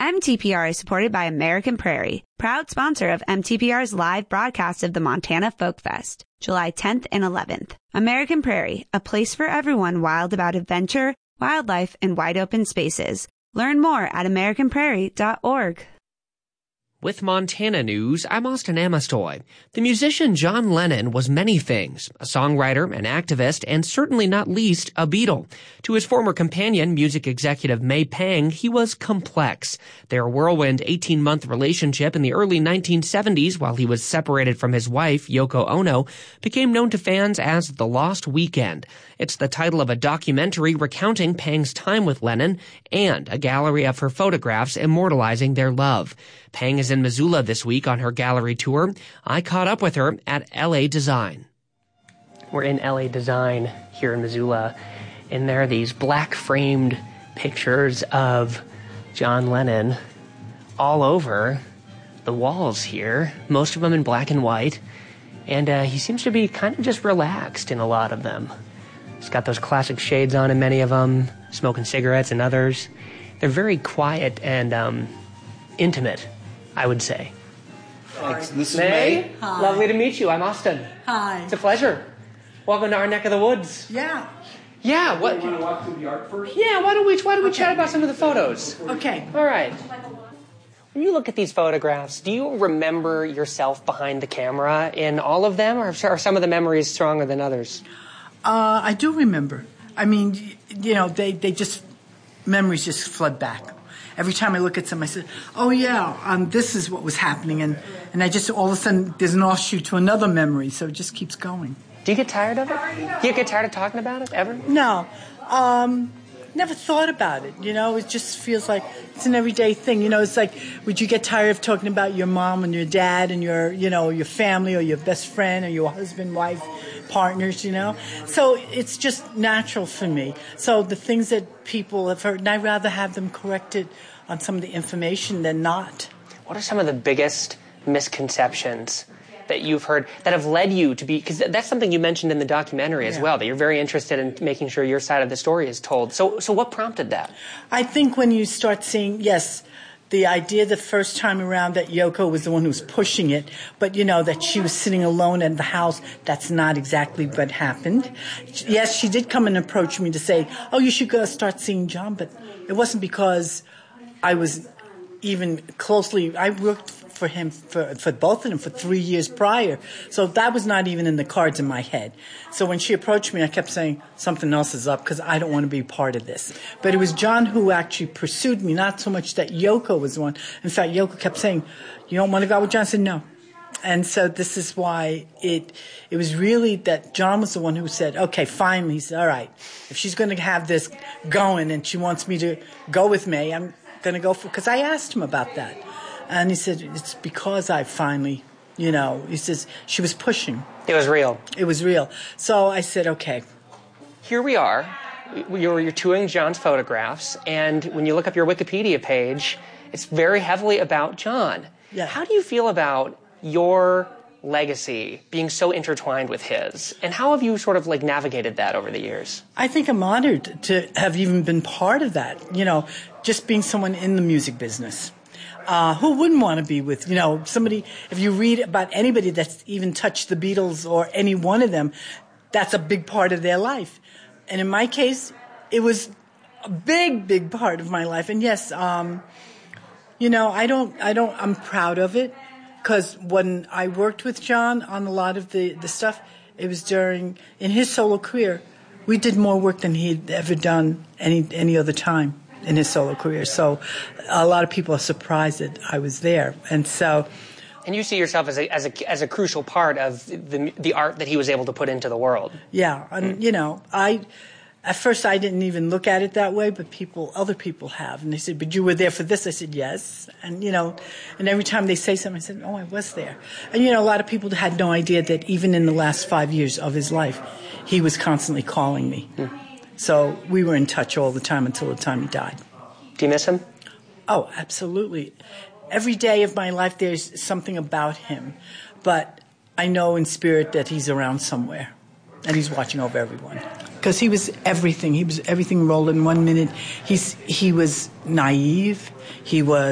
MTPR is supported by American Prairie, proud sponsor of MTPR's live broadcast of the Montana Folk Fest, July 10th and 11th. American Prairie, a place for everyone wild about adventure, wildlife, and wide open spaces. Learn more at americanprairie.org. With Montana news, I'm Austin Amestoy. The musician John Lennon was many things, a songwriter, an activist, and certainly not least, a Beatle. To his former companion, music executive May Pang, he was complex. Their whirlwind 18-month relationship in the early 1970s, while he was separated from his wife, Yoko Ono, became known to fans as The Lost Weekend. It's the title of a documentary recounting Pang's time with Lennon and a gallery of her photographs immortalizing their love. Pang is in Missoula this week on her gallery tour. I caught up with her at LA Design. We're in LA Design here in Missoula, and there are these black-framed pictures of John Lennon all over the walls here, most of them in black and white, and he seems to be kind of just relaxed in a lot of them. He's got those classic shades on in many of them, smoking cigarettes in others. They're very quiet and intimate, I would say. Thanks. This is May. Hi. Lovely to meet you. I'm Austin. Hi. It's a pleasure. Welcome to our neck of the woods. Yeah. Yeah. What? You want to walk through the art first? Yeah. Why don't we chat about some of the photos? Okay. All right. When you look at these photographs, do you remember yourself behind the camera in all of them, or are some of the memories stronger than others? I do remember. I mean, you know, they just, memories just flood back. Every time I look at them, I say, oh, yeah, this is what was happening. And I just, all of a sudden, there's an offshoot to another memory, so it just keeps going. Do you get tired of it? Do you get tired of talking about it, ever? No. Never thought about it, you know. It just feels like it's an everyday thing. You know, it's like, would you get tired of talking about your mom and your dad and your, you know, your family or your best friend or your husband, wife, partners, you know? So it's just natural for me. So the things that people have heard, and I'd rather have them corrected on some of the information than not. What are some of the biggest misconceptions that you've heard that have led you to be, because that's something you mentioned in the documentary as well, that you're very interested in making sure your side of the story is told. So what prompted that? I think when you start seeing, yes, the idea the first time around that Yoko was the one who was pushing it, but, you know, that she was sitting alone in the house, that's not exactly what happened. Yes, she did come and approach me to say, oh, you should go start seeing John, but it wasn't because I was even closely, I worked for him, for both of them, for 3 years prior. So that was not even in the cards in my head. So when she approached me, I kept saying, something else is up because I don't want to be part of this. But it was John who actually pursued me, not so much that Yoko was the one. In fact, Yoko kept saying, you don't want to go out with John? I said, no. And so this is why it was really that John was the one who said, okay, finally, he said, all right, if she's going to have this going and she wants me to go with May, I'm going to go for, because I asked him about that. And he said, it's because I finally, you know, he says, she was pushing. It was real. It was real. So I said, okay. Here we are. You're touring John's photographs, and when you look up your Wikipedia page, it's very heavily about John. Yeah. How do you feel about your legacy being so intertwined with his? And how have you sort of like navigated that over the years? I think I'm honored to have even been part of that, you know, just being someone in the music business. Who wouldn't want to be with, you know, somebody, if you read about anybody that's even touched the Beatles or any one of them, that's a big part of their life. And in my case, it was a big, big part of my life. And yes, you know, I'm proud of it because when I worked with John on a lot of the stuff, it was in his solo career, we did more work than he'd ever done any other time in his solo career. So a lot of people are surprised that I was there. And so... And you see yourself as a crucial part of the art that he was able to put into the world. Yeah. And, you know, at first I didn't even look at it that way, but other people have. And they said, but you were there for this? I said, yes. And, you know, and every time they say something, I said, oh, I was there. And, you know, a lot of people had no idea that even in the last 5 years of his life, he was constantly calling me. So we were in touch all the time until the time he died. Do you miss him? Oh, absolutely. Every day of my life there's something about him. But I know in spirit that he's around somewhere. And he's watching over everyone. Because he was everything. He was everything rolled in 1 minute. He was naive. He was